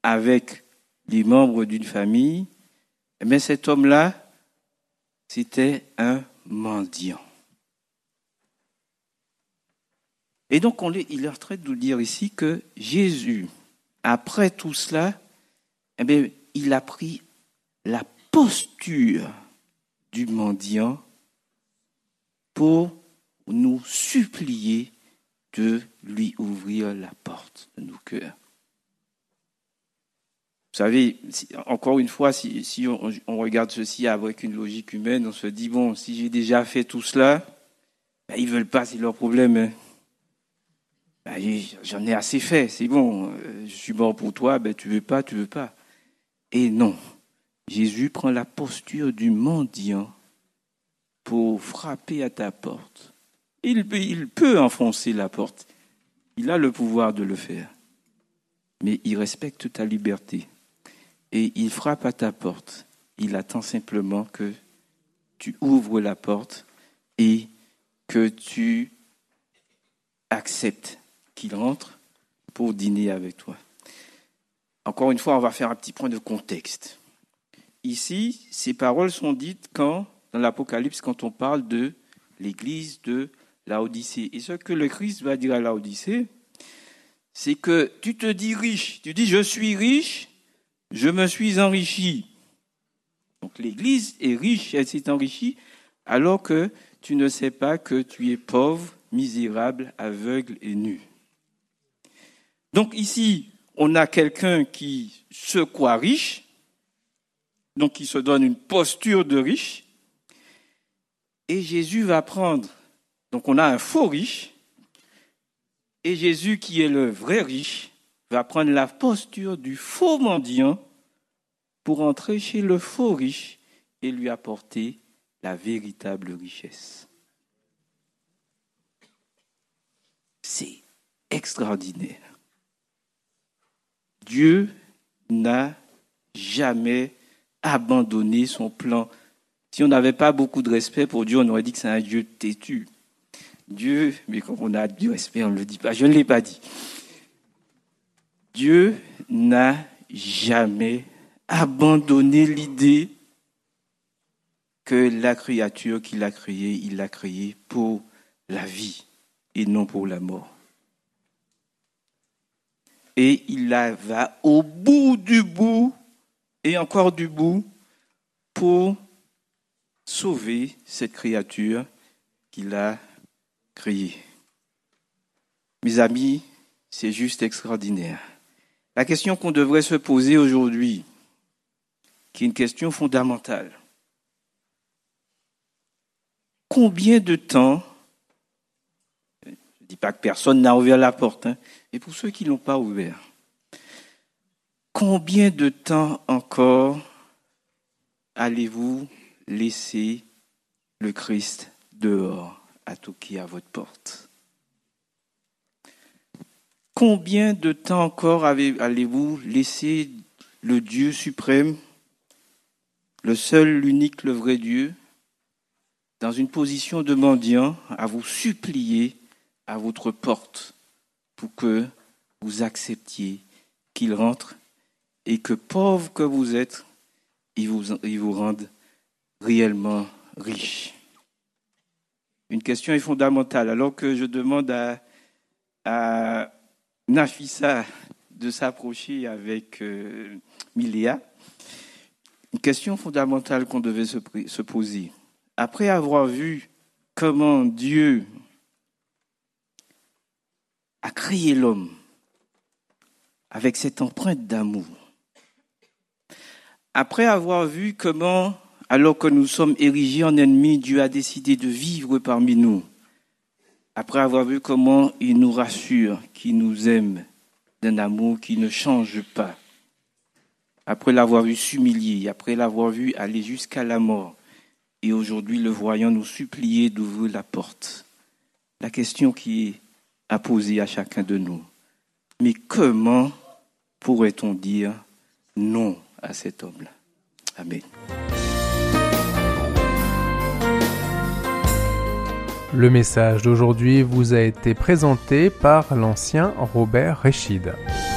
avec les membres d'une famille, mais cet homme-là, c'était un mendiant. Et donc, il est en train de nous dire ici que Jésus, après tout cela, il a pris la posture du mendiant pour nous supplier de lui ouvrir la porte de nos cœurs. Vous savez, encore une fois, si on regarde ceci avec une logique humaine, on se dit, bon, si j'ai déjà fait tout cela, ils ne veulent pas, c'est leur problème. J'en ai assez fait, c'est bon, je suis mort pour toi, tu veux pas. Et non, Jésus prend la posture du mendiant pour frapper à ta porte. Il peut enfoncer la porte, il a le pouvoir de le faire, mais il respecte ta liberté. Et il frappe à ta porte. Il attend simplement que tu ouvres la porte et que tu acceptes qu'il rentre pour dîner avec toi. Encore une fois, on va faire un petit point de contexte. Ici, ces paroles sont dites dans l'Apocalypse, quand on parle de l'église de Laodicée. Et ce que le Christ va dire à Laodicée, c'est que tu te dis riche. Tu dis, je suis riche. Je me suis enrichi. Donc l'Église est riche, elle s'est enrichie, alors que tu ne sais pas que tu es pauvre, misérable, aveugle et nu. Donc ici, on a quelqu'un qui se croit riche, donc qui se donne une posture de riche, et Jésus va prendre, donc on a un faux riche, et Jésus qui est le vrai riche, va prendre la posture du faux mendiant pour entrer chez le faux riche et lui apporter la véritable richesse. C'est extraordinaire. Dieu n'a jamais abandonné son plan. Si on n'avait pas beaucoup de respect pour Dieu, on aurait dit que c'est un Dieu têtu. Dieu, mais quand on a du respect, on ne le dit pas. Je ne l'ai pas dit. Dieu n'a jamais abandonné l'idée que la créature qu'il a créée, il l'a créée pour la vie et non pour la mort. Et il va au bout du bout et encore du bout pour sauver cette créature qu'il a créée. Mes amis, c'est juste extraordinaire. La question qu'on devrait se poser aujourd'hui, qui est une question fondamentale. Combien de temps, je ne dis pas que personne n'a ouvert la porte, mais pour ceux qui ne l'ont pas ouvert, combien de temps encore allez-vous laisser le Christ dehors à toquer à votre porte? Combien de temps encore allez-vous laisser le Dieu suprême, le seul, l'unique, le vrai Dieu, dans une position de mendiant, à vous supplier à votre porte pour que vous acceptiez qu'il rentre et que, pauvre que vous êtes, il vous rende réellement riche. Une question est fondamentale. Alors que je demande à Nafissa de s'approcher avec Miléa, une question fondamentale qu'on devait se poser. Après avoir vu comment Dieu a créé l'homme avec cette empreinte d'amour, après avoir vu comment, alors que nous sommes érigés en ennemis, Dieu a décidé de vivre parmi nous, après avoir vu comment il nous rassure, qu'il nous aime d'un amour qui ne change pas, après l'avoir vu s'humilier, après l'avoir vu aller jusqu'à la mort, et aujourd'hui le voyant nous supplier d'ouvrir la porte. La question qui est à poser à chacun de nous, mais comment pourrait-on dire non à cet homme-là? Amen. Le message d'aujourd'hui vous a été présenté par l'ancien Robert Réchid.